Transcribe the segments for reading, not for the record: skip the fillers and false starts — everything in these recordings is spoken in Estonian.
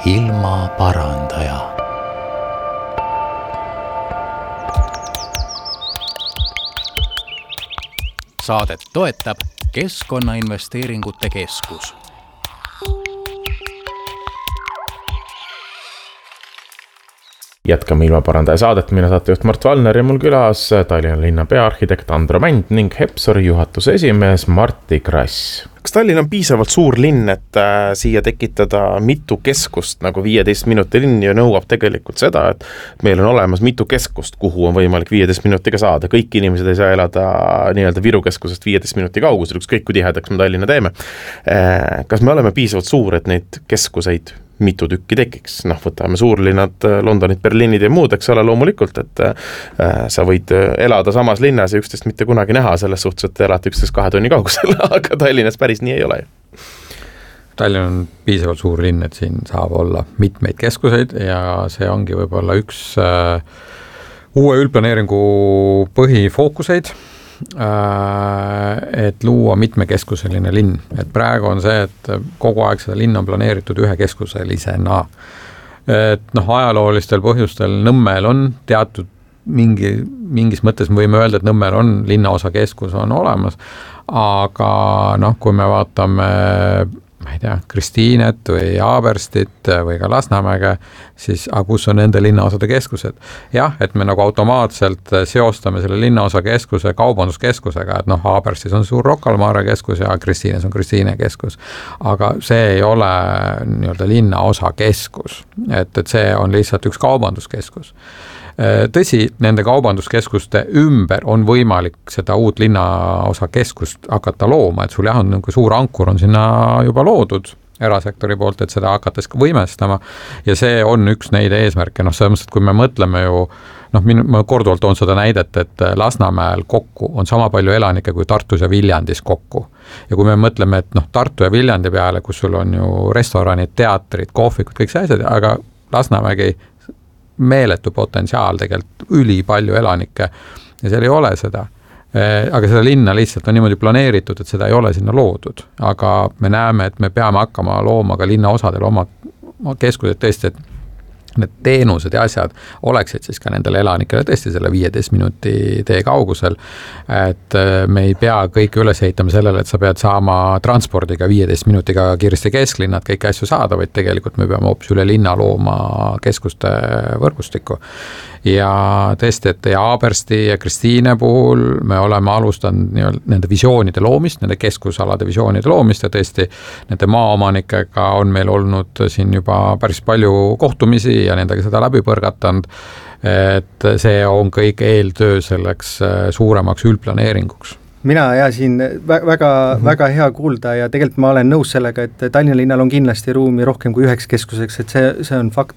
ilmaparandaja. Saadet toetab Keskkonnainvesteeringute Keskus. Jätkame ilmaparandaja saadet, mina saatejuht Mart Valner ja mul külas Tallinna linna peaarhitekt Andro Mänd ning Hepsori juhatuse esimees Martti Krass. Kas Tallinn on piisavalt suur linn, et siia tekitada mitu keskust, nagu 15 minuti linn ju nõuab tegelikult seda, et meil on olemas mitu keskust, kuhu on võimalik 15 minutiga saada. Kõik inimesed ei saa elada nii-öelda Viru keskusest 15 minuti kaugusel, ükskõik kui tihedaks me Tallinna teeme. Kas me oleme piisavalt suur, et neid keskuseid mitu tükki tekiks? Võtame suurlinnad, Londonid, Berliinid ja muud, eks ole loomulikult, et sa võid elada samas linnas ja üksteist mitte kunagi näha selles suhtes, et elad üksteist 2 tunni kaugusel, aga Tallinnas päris nii ei ole. Tallinn on piisavalt suur linn, et siin saab olla mitmeid keskuseid ja see ongi võib-olla üks uue üldplaneeringu põhifookuseid, et luua mitmekeskuseline linn. Et praegu on see, et kogu aeg seda linn on planeeritud ühe keskuselisena. Et ajaloolistel põhjustel Nõmmel on teatud mingis mõttes me võime öelda, et Nõmmel on linnaosa keskus on olemas, aga kui me vaatame Kristiinet või Aaberstit või ka Lasnamäge, siis kus on nende linnaosade keskused? Jah, et me automaatselt seostame selle linnaosa keskuse kaubanduskeskusega, et Aaberstis on suur Rocca al Mare keskus ja Kristiines on Kristiine keskus, aga see ei ole nii-öelda linnaosa keskus, et see on lihtsalt üks kaubanduskeskus. Tõsi, nende kaubanduskeskuste ümber on võimalik seda uut linnaosa keskust hakata looma, et sul on suur ankur on sinna juba loodud erasektori poolt, et seda hakates võimestama ja see on üks neid eesmärke. Selles mõttes, et kui me mõtleme ju, ma korduvalt on seda näidet, et Lasnamäel kokku on sama palju elanikke kui Tartus ja Viljandis kokku. Ja kui me mõtleme, et Tartu ja Viljandi peale, kus sul on ju restoranid, teatrid, kohvikud, kõik see asjad, aga Lasnamägi meeletu potentsiaal tegelikult üli palju elanikke ja seal ei ole seda. Aga seda linna lihtsalt on niimoodi planeeritud, et seda ei ole sinna loodud. Aga me näeme, et me peame hakkama looma ka linna osadel oma keskused tõesti, et need teenused ja asjad oleksid siis ka nendele elanikele tõesti selle 15 minuti tee kaugusel, et me ei pea kõike üles ehitama sellele, et sa pead saama transpordiga 15 minutiga kiiresti kesklinnad kõiki asju saada, vaid tegelikult me peame hoopis üle linna looma keskuste võrgustikku. Ja tõesti, et Aabersti ja Kristiine puhul me oleme alustanud nende visioonide loomist, nende keskusalade visioonide loomist ja tõesti nende maaomanikega on meil olnud siin juba päris palju kohtumisi ja nendega seda läbi põrgatanud, et see on kõik eeltöö selleks suuremaks üldplaneeringuks. Mina siin väga hea kuulda ja tegelikult ma olen nõus sellega, et Tallinna linnal on kindlasti ruumi rohkem kui üheks keskuseks, et see on fakt,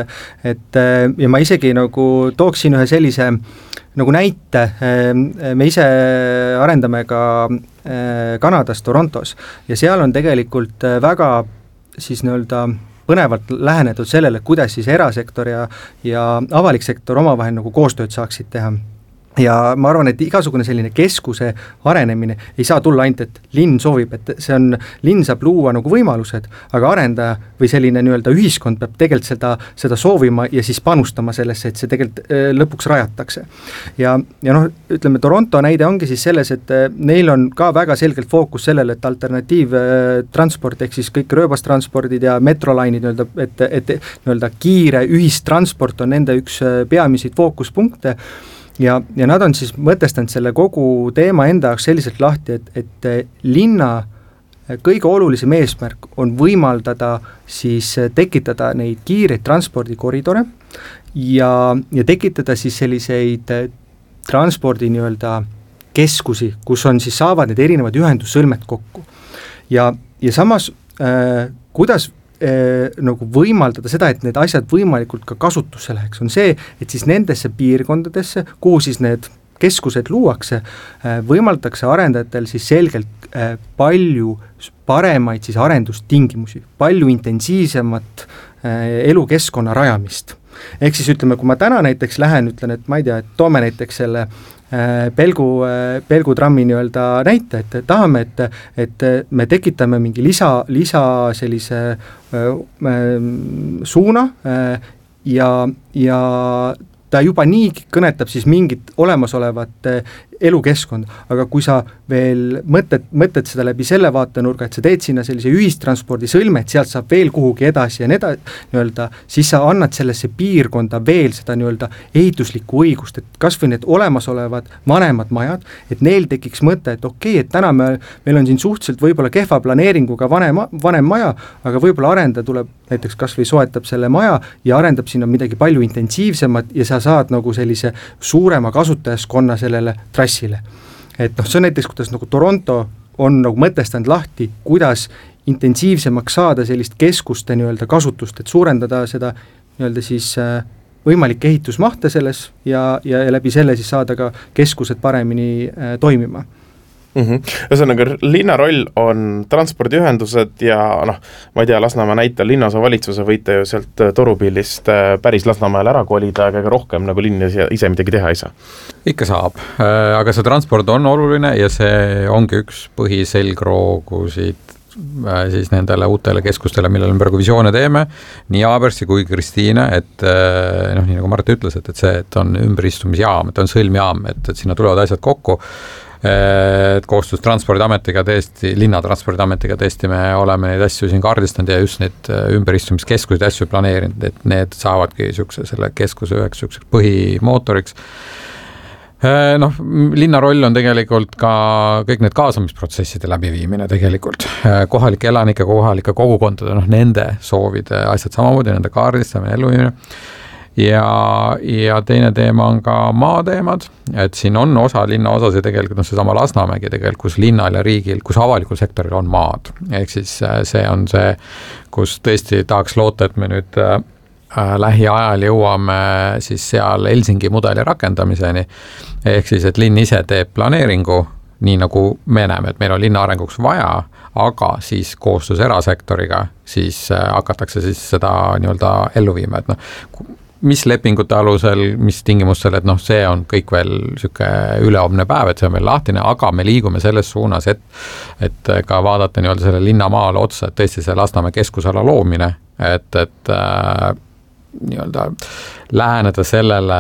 et ja ma isegi tooksin ühe sellise näite, me ise arendame ka Kanadas, Torontos ja seal on tegelikult väga siis põnevalt lähenetud sellele, kuidas siis erasektor ja avalik sektor omavahel koostööd saaksid teha. Ja ma arvan, et igasugune selline keskuse arenemine ei saa tulla ainult, et linn soovib, et linn saab luua võimalused, aga arendaja või selline ühiskond peab tegelikult seda soovima ja siis panustama sellesse, et see tegelikult lõpuks rajatakse. Ja ütleme, Toronto näide ongi siis selles, et neil on ka väga selgelt fookus sellele, et alternatiivtransport ehk siis kõik rööbastranspordid ja metrolainid, et kiire ühistransport on nende üks peamiseid fookuspunkte. Ja nad on siis mõtestanud selle kogu teema enda jaoks selliselt lahti, et linna kõige olulisem eesmärk on võimaldada siis tekitada neid kiireid transpordikoridore ja tekitada siis selliseid transpordi keskusi, kus on siis saavad need erinevad ühendussõlmed kokku. Ja samas, kuidas võimaldada seda, et need asjad võimalikult ka kasutusse läheks, on see, et siis nendesse piirkondadesse, kuhu siis need keskused luuakse, võimaldatakse arendajatel siis selgelt palju paremaid siis arendustingimusi, palju intensiivsemat elukeskkonna rajamist. Ehk siis ütleme, kui ma täna näiteks lähen, ütlen, et ma ei tea, et toome näiteks selle pelgutrammi nii-öelda näite, et tahame, et me tekitame mingi lisa sellise suuna ja ta juba niigi kõnetab siis mingit olemasolevat elukeskkond, aga kui sa veel mõtled seda läbi selle vaatenurga, et sa teed sinna sellise ühistranspordi sõlme, et sealt saab veel kuhugi edasi ja nii-öelda, siis sa annad sellesse piirkonda veel seda nii-öelda ehituslikku õigust, et kas või need olemasolevad vanemad majad, et neil tekiks mõte, et okei, et täna meil on siin suhteliselt võib-olla kehva planeeringuga vanem maja, aga võib-olla arendaja tuleb näiteks kas või soetab selle maja ja arendab sinna midagi palju intensiivsemat ja sa saad nagu sellise suurema kasutajaskonna sellele trassile. Et see on näiteks, kuidas nagu Toronto on nagu mõtestanud lahti, kuidas intensiivsemaks saada sellist keskuste nii-öelda kasutust, et suurendada seda nii-öelda siis võimalik ehitusmahte selles ja läbi selle siis saada ka keskused paremini toimima. Ühesõnaga, linna roll on transpordiühendused ja ma ei tea, Lasnamäe näitel linnaosa valitsuse võite ju sealt Torupillist päris Lasnamäele ära kolida, aga rohkem nagu linn ise midagi teha ei saa. Ikka saab, aga see transport on oluline ja see ongi üks põhiselgroogusid siis nendele uutele keskustele, millele me praegu visioone teeme, nii Aabersi kui Kristiine, et nii nagu Mart ütles, et see et on ümberistumisjaam, et on sõlmjaam, et sinna tulevad asjad kokku, et koostus Transpordiametiga tõesti, linna Transpordiametiga tõesti me oleme neid asju siin kaardistanud ja just need ümberistumiskeskusid asju planeerinud, et need saavadki selle keskuse üheks põhimootoriks. Linna roll on tegelikult ka kõik need kaasamisprotsesside läbiviimine tegelikult, kohalike elanike, kohalike kogukondade, nende soovide asjad samamoodi, nende kaardistamine, elluviimine. Ja teine teema on ka maateemad, et siin on osa linnaosasid tegelikult, seesama Lasnamägi tegelikult, kus linnal ja riigil, kus avalikul sektoril on maad. Ehk siis see on see, kus tõesti tahaks loota, et me nüüd lähiajal jõuame siis seal Helsingi mudeli rakendamiseni. Ehk siis, et linn ise teeb planeeringu, nii nagu me näeme, et meil on linna arenguks vaja, aga siis koostus erasektoriga, siis hakatakse siis seda nii-öelda ellu viima, et mis lepingute alusel, mis tingimustel, et see on kõik veel süke üleomne päev, et see on veel lahtine, aga me liigume selles suunas, et ka vaadata nii-öelda selle linnamaale otsa, et tõesti see Lasnamäe keskusala loomine, et nii-öelda läheneda sellele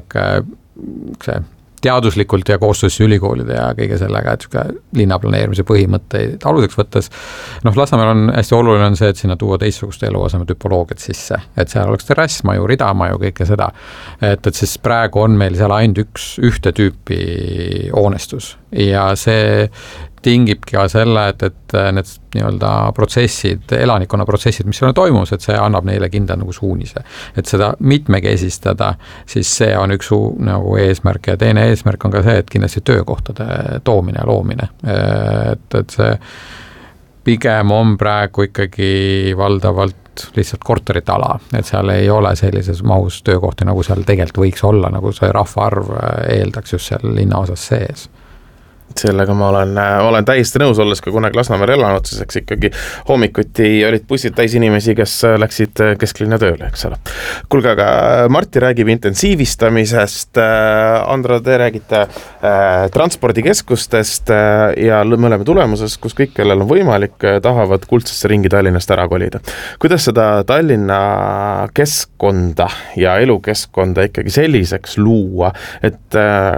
see teaduslikult ja koostöös ülikoolide ja kõige sellega, et linnaplaneerimise põhimõtteid aluseks võttes. Lasnamäel on hästi oluline on see, et sinna tuua teistsugust eluaseme tüpoloogiat sisse, et seal oleks terrassmaju, ridamaju, kõike seda. Et siis praegu on meil seal ainult ühte tüüpi hoonestus ja see tingibki ka selle, et need nii-öelda protsessid, elanikkonna protsessid, mis seal toimus, et see annab neile kindla nagu suunise. Et seda mitmekesistada, siis see on üks nagu eesmärk ja teine eesmärk on ka see, et kindlasti töökohtade toomine ja loomine. Et see pigem on praegu ikkagi valdavalt lihtsalt korterite ala, et seal ei ole sellises mahus töökohti, nagu seal tegelikult võiks olla, nagu see rahvaarv eeldaks just seal linnaosas sees. Sellega ma olen täiesti nõus, olles ka kunagi Lasnamäel elanud, siis ikkagi hommikuti olid bussid täis inimesi, kes läksid kesklinna tööle, eks ole. Kuulge, aga Martti räägib intensiivistamisest, Andro, te räägite transpordikeskustest ja me oleme tulemuses, kus kõik, kellel on võimalik, tahavad kuldsesse ringi Tallinnast ära kolida. Kuidas seda Tallinna keskkonda ja elukeskkonda ikkagi selliseks luua, et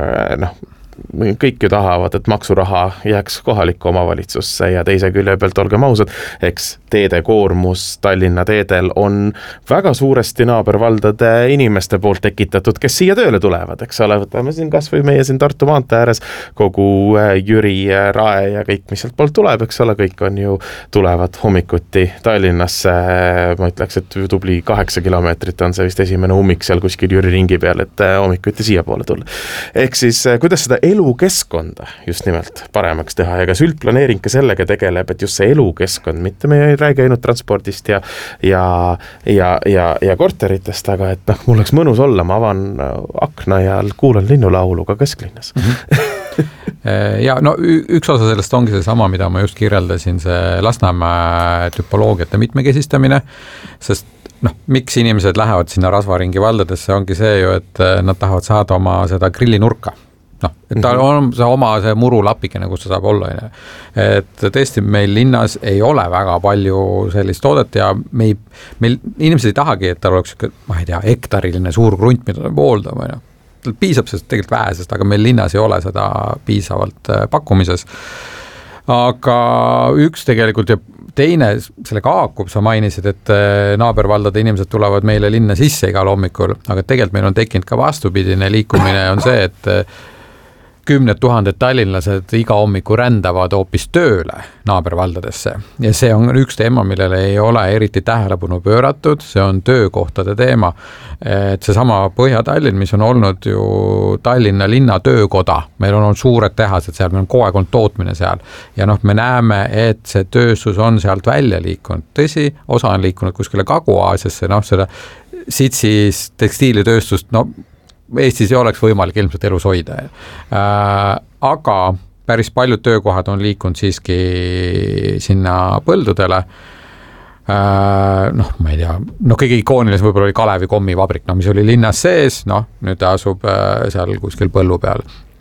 kõik ju tahavad, et maksuraha jääks kohalikku omavalitsusse ja teise külje pealt olgem ausad, eks teede koormus Tallinna teedel on väga suuresti naabervaldade inimeste poolt tekitatud, kes siia tööle tulevad, eks ole, võtame siin kas või meie siin Tartu maantee ääres kogu Jüri, Rae ja kõik, mis sealt poolt tuleb, eks ole, kõik on ju tulevad hommikuti Tallinnasse, ma ütleks, et tubli 8 kilomeetrit on see vist esimene ummik seal kuskil Jüri ringi peal, et hommikuti siia poole tulla. Ehk siis, kuidas seda elukeskkonda just nimelt paremaks teha ja kas üldplaneering ka sellega tegeleb, et just see elukeskkond, mitte me ei räägi ainult transpordist ja korteritest, aga et mul oleks mõnus olla, ma avan akna ja kuulan linnulaulu ka kesklinnas. Ja üks osa sellest ongi see sama, mida ma just kirjeldasin, see Lasnamäe tüpoloogiate mitmekesistamine, sest miks inimesed lähevad sinna rasvaringi valdadesse, ongi see ju, et nad tahavad saada oma seda grillinurka. et tal on see oma see murulapikene, kus ta saab olla. Et tõesti meil linnas ei ole väga palju sellist toodet ja meil inimesed ei tahagi, et tal oleks, ma ei tea, hektariline suur krunt, mida ta pooldab. Tal piisab sellest tegelikult vähesest, aga meil linnas ei ole seda piisavalt pakkumises. Aga üks tegelikult ja teine, sellega haakub, sa mainisid, et naabervaldade inimesed tulevad meile linna sisse igal hommikul, aga tegelikult meil on tekkinud ka vastupidine liikumine on see, et 10 000 tallinlased iga hommiku rändavad hoopis tööle naabervaldadesse ja see on üks teema, millele ei ole eriti tähelepanu pööratud, see on töökohtade teema. Et see sama Põhja-Tallinn, mis on olnud ju Tallinna linna töökoda, meil on olnud suured tehased seal, meil on kogu aeg olnud tootmine seal ja me näeme, et see tööstus on sealt välja liikunud. Tõsi, osa on liikunud kuskile Kagu-Aasiasse, seda Sitsis tekstiilitööstust, Eestis ei oleks võimalik ilmselt elus hoida. Aga päris paljud töökohad on liikunud siiski sinna põldudele. Ma ei tea, kõige ikoonilisem võib-olla oli Kalevi kommivabrik, mis oli linnas sees, nüüd ta asub seal kuskil põllu peal.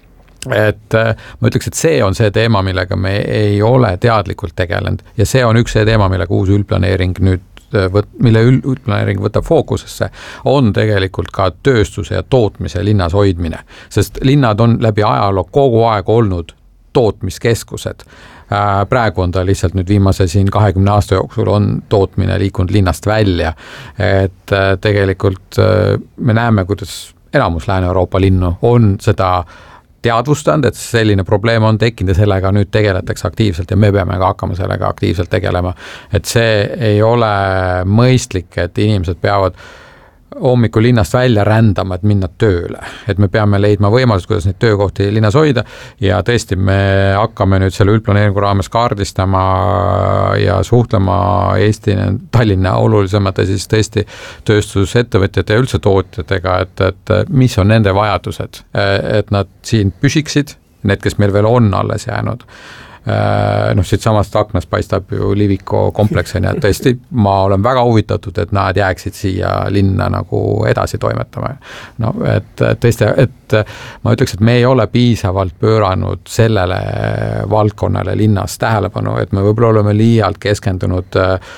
Et ma ütleks, et see on see teema, millega me ei ole teadlikult tegelenud ja see on üks see teema, millega uus üldplaneering mille üldplaneering võtab fookusesse, on tegelikult ka tööstuse ja tootmise linnas hoidmine, sest linnad on läbi ajaloo kogu aeg olnud tootmiskeskused. Praegu on ta lihtsalt nüüd viimase 20 aasta jooksul on tootmine liikunud linnast välja, et tegelikult me näeme, kuidas enamus Lääne-Euroopa linnu on seda teadvustanud, et selline probleem on tekkinud ja sellega nüüd tegeletakse aktiivselt ja me peame ka hakkama sellega aktiivselt tegelema. Et see ei ole mõistlik, et inimesed peavad hommikul linnast välja rändama, et minna tööle. Et me peame leidma võimalused, kuidas neid töökohti linnas hoida ja tõesti me hakkame nüüd selle üldplaneeringu raames kaardistama ja suhtlema Eesti Tallinna olulisemate siis tõesti tööstusettevõtjate ja üldse tootjatega, et mis on nende vajadused, et nad siin püsiksid, need, kes meil veel on alles jäänud. Siit samast aknast paistab ju Liviko komplekseni, et tõesti ma olen väga huvitatud, et nad jääksid siia linna nagu edasi toimetama. Et tõesti, et ma ütleks, et me ei ole piisavalt pööranud sellele valdkonnale linnas tähelepanu, et me võib-olla oleme liialt keskendunud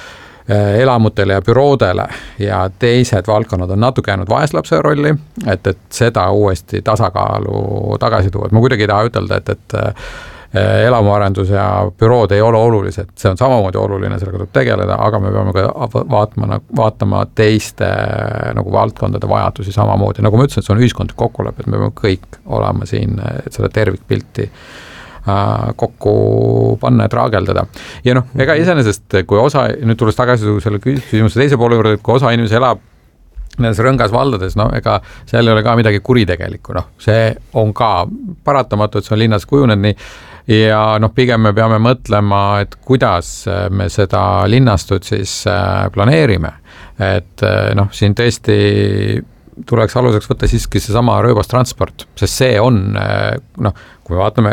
elamutele ja büroodele ja teised valdkonnad on natuke jäänud vaeslapse rolli, et seda uuesti tasakaalu tagasi tuua. Ma kuidagi ei taha ütelda, et elamuarendus ja bürood ei ole olulised, see on samamoodi oluline, sellega tuleb tegeleda, aga me peame ka vaatama teiste nagu valdkondade vajadusi samamoodi. Nagu ma ütlesin, et see on ühiskondlik kokkulepe, et me peame kõik olema siin, et selle tervikpilti kokku panna ja traageldada. Ja ega iseenesest, kui osa, nüüd tulles tagasi selle küsimuse teise poole juurde, et kui osa inimesi elab nendes rõngas valdades, ega seal ei ole ka midagi kuritegelikku, see on ka paratamatu, et see on linnas kujunenud nii ja pigem me peame mõtlema, et kuidas me seda linnastut siis planeerime, et siin tõesti tuleks aluseks võtta siiski see sama rööbastransport, sest see on, kui me vaatame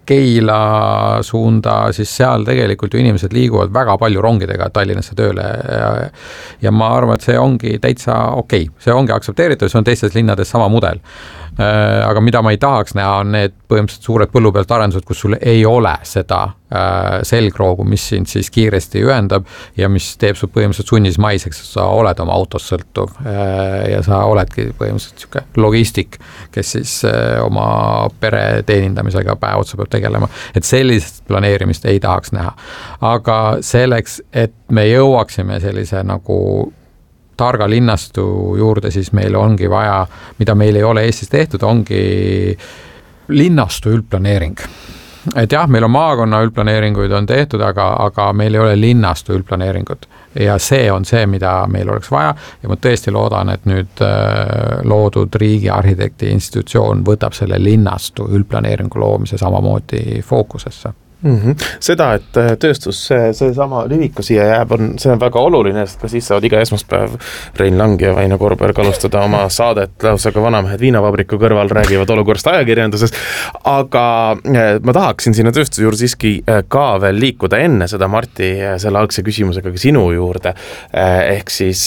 Keila suunda, siis seal tegelikult ju inimesed liiguvad väga palju rongidega Tallinnasse tööle ja ma arvan, et see ongi täitsa okei. See ongi aktsepteeritav, see on teistes linnades sama mudel. Aga mida ma ei tahaks näha, on need põhimõtteliselt suured põllu pealt arendused, kus sul ei ole seda selgroogu, mis sind siis kiiresti ühendab ja mis teeb su põhimõtteliselt sunnismaiseks, et sa oled oma autos sõltuv ja sa oledki põhimõtteliselt siuke logistik, kes siis oma pere teenindamisega päev otsa peab tegelema. Et sellist planeerimist ei tahaks näha. Aga selleks, et me jõuaksime sellise nagu targa linnastu juurde, siis meil ongi vaja, mida meil ei ole Eestis tehtud, ongi linnastu üldplaneering. Et jah, meil on maakonna üldplaneeringuid on tehtud, aga meil ei ole linnastu üldplaneeringut. Ja see on see, mida meil oleks vaja ja ma tõesti loodan, et nüüd loodud riigiarhitekti institutsioon võtab selle linnastu üldplaneeringu loomise samamoodi fookusesse. Seda, et tööstus seesama lühika siia jääb, see on väga oluline, sest ka siis saavad iga esmaspäev Rein Lang ja Väino Korberg alustada oma saadet lausa ka Vanamehed viinavabriku kõrval räägivad olukorrast ajakirjanduses, aga ma tahaksin sinna tööstuse juurde siiski ka veel liikuda enne seda Marti selle algse küsimusega ka sinu juurde, ehk siis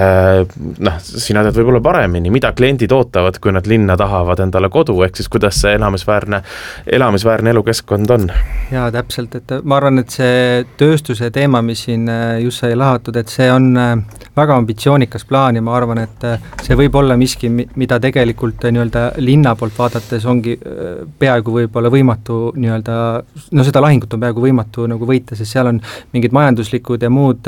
sina tead võib-olla paremini, mida kliendid ootavad, kui nad linna tahavad endale kodu, ehk siis kuidas see elamisväärne elukeskkond on? Jaa, täpselt, et ma arvan, et see tööstuse teema, mis siin just sai lahatud, et see on väga ambitsioonikas plaan ja ma arvan, et see võib olla miski, mida tegelikult nii-öelda linna poolt vaadates ongi peaaegu võib-olla võimatu nii-öelda, seda lahingut on peaaegu võimatu nagu võita, sest seal on mingid majanduslikud ja muud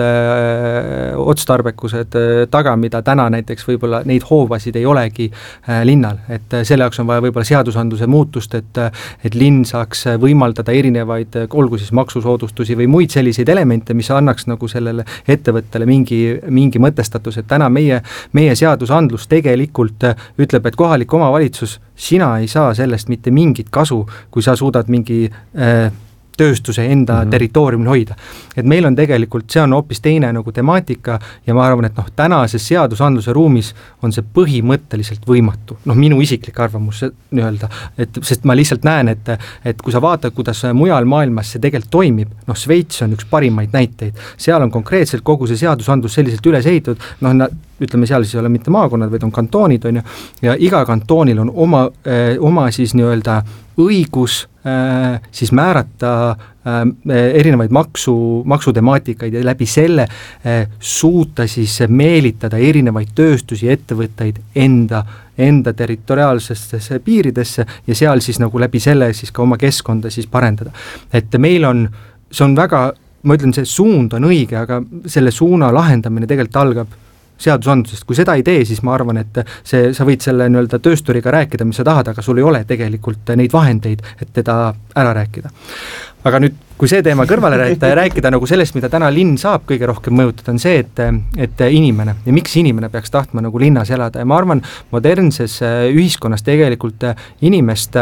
otstarbekused taga, mida täna näiteks võib-olla neid hoovasid ei olegi linnal, et selle jaoks on vaja võib-olla seadusandluse muutust, et linn saaks võimaldada erinevaid, olgu siis maksusoodustusi või muid selliseid elemente, mis annaks nagu sellele ettevõttele mingi mõtestatus, et täna meie seadusandlus tegelikult ütleb, et kohalik omavalitsus, sina ei saa sellest mitte mingit kasu, kui sa suudad mingi tööstuse enda territooriumil hoida. Et meil on tegelikult, see on hoopis teine nagu temaatika ja ma arvan, et tänases seadusandluse ruumis on see põhimõtteliselt võimatu. Minu isiklik arvamus nii-öelda, et sest ma lihtsalt näen, et kui sa vaatad, kuidas mujal maailmas see tegelikult toimib, Šveits on üks parimaid näiteid. Seal on konkreetselt kogu see seadusandlus selliselt üles ehitatud, ütleme, seal siis ei ole mitte maakonnad, vaid on kantoonid, on ju, ja iga kantoonil on oma siis nii-öelda õigus siis määrata erinevaid maksutemaatikaid ja läbi selle suuta siis meelitada erinevaid tööstusi, ettevõtteid enda territoriaalsesse piiridesse ja seal siis nagu läbi selle siis ka oma keskkonda siis parendada. Et meil on, see on väga, ma ütlen, see suund on õige, aga selle suuna lahendamine tegelikult algab seadusandlusest. Kui seda ei tee, siis ma arvan, et sa võid selle nii-öelda töösturiga rääkida, mis sa tahad, aga sul ei ole tegelikult neid vahendeid, et teda ära rääkida. Aga nüüd, kui see teema kõrvale rääkida nagu sellest, mida täna linn saab kõige rohkem mõjutada, on see, et inimene ja miks inimene peaks tahtma nagu linnas elada ja ma arvan, modernses ühiskonnas tegelikult inimest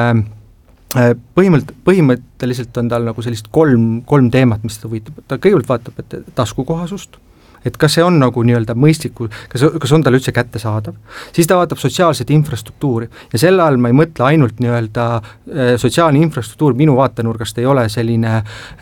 põhimõtteliselt on tal nagu sellist kolm teemat, mis ta võitab. Ta kõigepealt vaatab, et taskukohasust, et kas see on nagu nii-öelda mõistliku, kas on tal üldse kättesaadav, siis ta vaatab sotsiaalset infrastruktuuri ja selle all ma ei mõtle ainult nii-öelda sotsiaalne infrastruktuur minu vaatenurgast ei ole selline,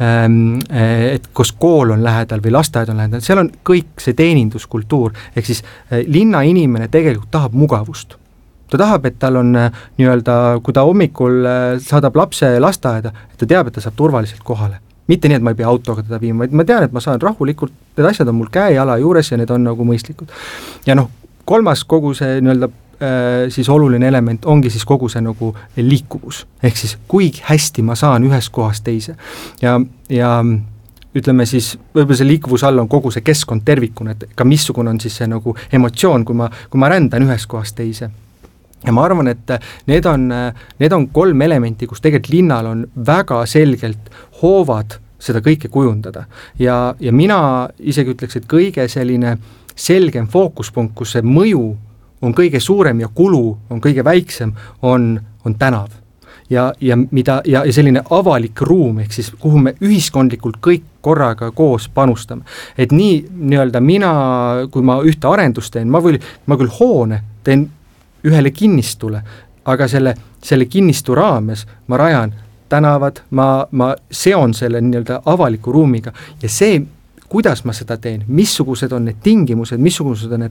et kus kool on lähedal või lasteaed on lähedal, seal on kõik see teeninduskultuur, ehk siis linna inimene tegelikult tahab mugavust. Ta tahab, et tal on nii-öelda, kui ta hommikul saadab lapse lasteaeda, et ta teab, et ta saab turvaliselt kohale. Mitte nii, et ma ei pea autoga teda viima, vaid ma tean, et ma saan rahulikult, need asjad on mul käe-jala juures ja need on nagu mõistlikud. Ja kolmas kogu see nii-öelda siis oluline element ongi siis kogu see nagu liikuvus, ehk siis kui hästi ma saan ühest kohast teise ja ütleme siis, võib-olla see liikuvus all on kogu see keskkond tervikuna, et ka missugune on siis see nagu emotsioon, kui ma rändan ühest kohast teise. Ja ma arvan, et need on kolm elementi, kus tegelikult linnal on väga selgelt hoovad seda kõike kujundada. Ja mina isegi ütleks, et kõige selline selgem fookuspunkt, kus see mõju on kõige suurem ja kulu on kõige väiksem, on tänav. Ja selline avalik ruum, ehk siis kuhu me ühiskondlikult kõik korraga koos panustame. Et nii-öelda mina, kui ma ühte arendust teen, ma küll hoone teen ühele kinnistule, aga selle kinnistu raames ma rajan tänavad, ma seon selle nii-öelda avaliku ruumiga ja see, kuidas ma seda teen, missugused on need tingimused, missugused on need